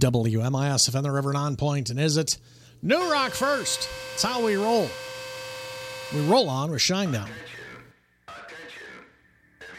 WMIS FM, the River Non Point, and is it New Rock first? It's how we roll. We roll on with Shinedown.